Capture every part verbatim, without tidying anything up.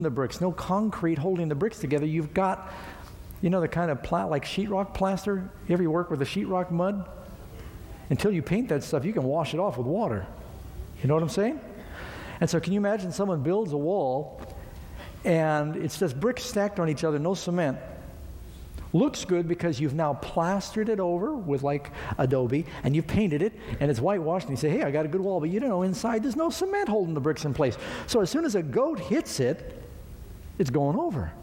the bricks, no concrete holding the bricks together. You've got, you know, the kind of pla- like sheetrock plaster. You ever work with the sheetrock mud? Until you paint that stuff, you can wash it off with water. You know what I'm saying? And so can you imagine someone builds a wall and it's just bricks stacked on each other, no cement. Looks good because you've now plastered it over with like adobe and you've painted it and it's whitewashed and you say, hey, I got a good wall, but you don't know inside there's no cement holding the bricks in place. So as soon as a goat hits it, it's going over.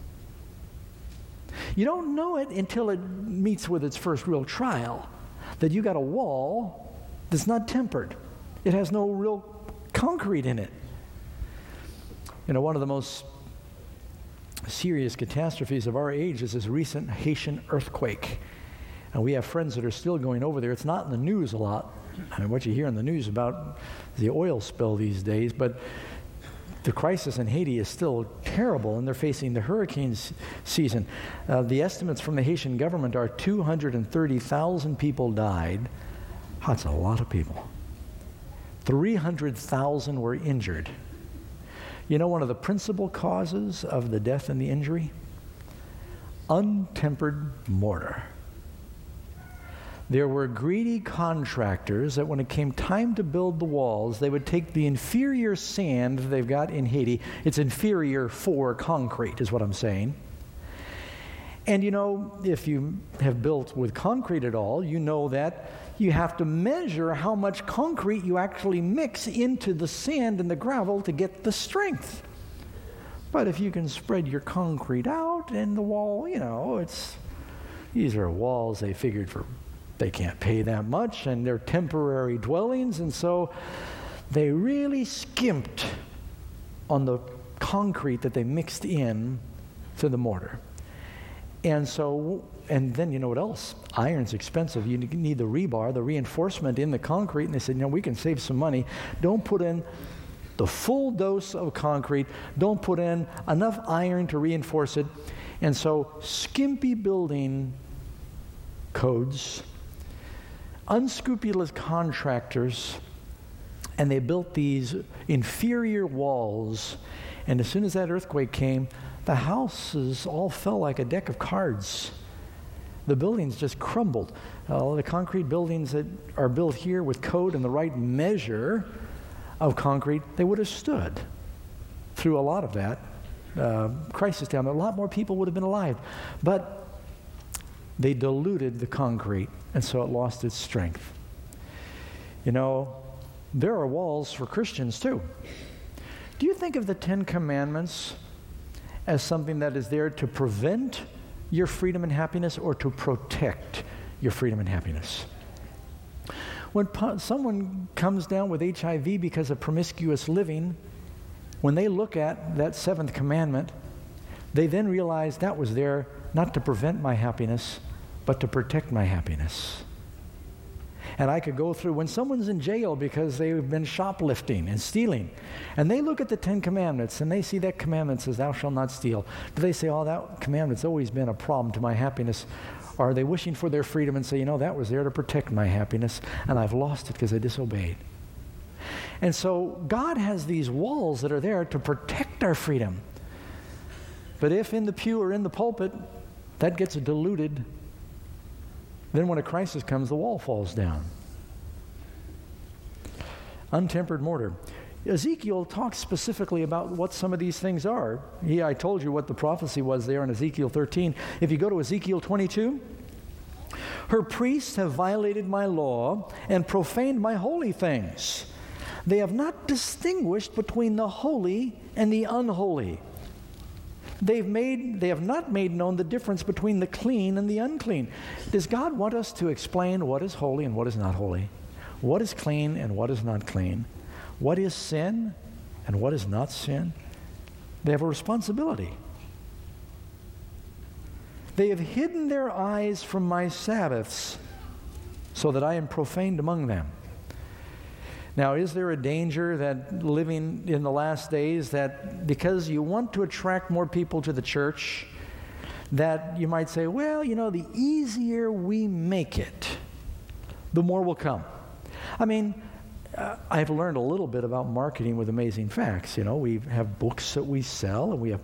You don't know it until it meets with its first real trial, that you got a wall that's not tempered. It has no real concrete in it. You know, one of the most serious catastrophes of our age is this recent Haitian earthquake. And we have friends that are still going over there. It's not in the news a lot. I mean, what you hear in the news about the oil spill these days, but the crisis in Haiti is still terrible, and they're facing the hurricane season. Uh, the estimates from the Haitian government are two hundred thirty thousand people died. That's a lot of people. three hundred thousand were injured. You know one of the principal causes of the death and the injury? Untempered mortar. There were greedy contractors that when it came time to build the walls, they would take the inferior sand they've got in Haiti. It's inferior for concrete, is what I'm saying. And you know, if you have built with concrete at all, you know that you have to measure how much concrete you actually mix into the sand and the gravel to get the strength. But if you can spread your concrete out and the wall, you know, it's, these are walls they figured for, they can't pay that much, and they're temporary dwellings, and so they really skimped on the concrete that they mixed in to the mortar. And so, and then you know what else? Iron's expensive. You need the rebar, the reinforcement in the concrete. And they said, you know, we can save some money. Don't put in the full dose of concrete. Don't put in enough iron to reinforce it. And so, skimpy building codes, unscrupulous contractors, and they built these inferior walls. And as soon as that earthquake came, the houses all fell like a deck of cards. The buildings just crumbled. Uh, the concrete buildings that are built here with code and the right measure of concrete, they would have stood through a lot of that uh, crisis down there. A lot more people would have been alive. But they diluted the concrete, and so it lost its strength. You know, there are walls for Christians too. Do you think of the Ten Commandments as something that is there to prevent your freedom and happiness or to protect your freedom and happiness? When po- someone comes down with H I V because of promiscuous living, when they look at that seventh commandment, they then realize that was there not to prevent my happiness, but to protect my happiness. And I could go through, when someone's in jail because they've been shoplifting and stealing, and they look at the Ten Commandments and they see that commandment says, thou shalt not steal. Do they say, oh, that commandment's always been a problem to my happiness? Or are they wishing for their freedom and say, you know, that was there to protect my happiness, and I've lost it because I disobeyed? And so God has these walls that are there to protect our freedom. But if in the pew or in the pulpit that gets diluted, then when a crisis comes, the wall falls down. Untempered mortar. Ezekiel talks specifically about what some of these things are. He, I told you what the prophecy was there in Ezekiel thirteen. If you go to Ezekiel twenty-two, her priests have violated my law and profaned my holy things. They have not distinguished between the holy and the unholy. They've made, they have not made known the difference between the clean and the unclean. Does God want us to explain what is holy and what is not holy? What is clean and what is not clean? What is sin and what is not sin? They have a responsibility. They have hidden their eyes from my Sabbaths so that I am profaned among them. Now, is there a danger that living in the last days that because you want to attract more people to the church, that you might say, well, you know, the easier we make it, the more will come? I mean, uh, I've learned a little bit about marketing with Amazing Facts. You know, we have books that we sell, and we have